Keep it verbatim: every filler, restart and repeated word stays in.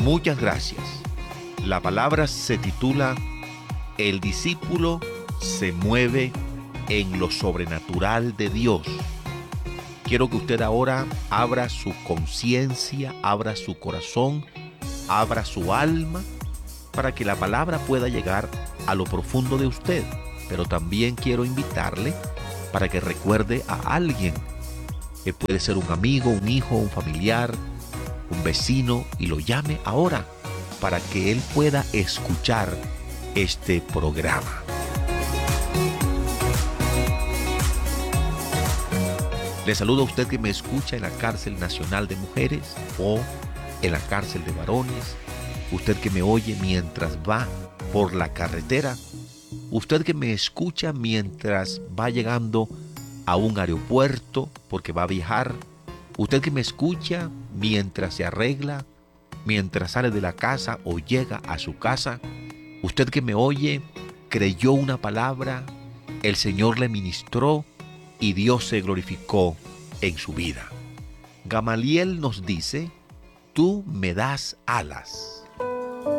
Muchas gracias. La palabra se titula El discípulo se mueve en lo sobrenatural de Dios. Quiero que usted ahora abra su conciencia, abra su corazón, abra su alma, para que la palabra pueda llegar a lo profundo de usted. Pero también quiero invitarle para que recuerde a alguien. Que puede ser un amigo, un hijo, un familiar, un vecino, y lo llame ahora para que él pueda escuchar este programa. Le saludo a usted que me escucha en la cárcel nacional de mujeres o en la cárcel de varones. Usted que me oye mientras va por la carretera. Usted que me escucha mientras va llegando a un aeropuerto porque va a viajar. Usted que me escucha mientras se arregla, mientras sale de la casa o llega a su casa. Usted que me oye, creyó una palabra, el Señor le ministró y Dios se glorificó en su vida. Gamaliel nos dice: tú me das alas.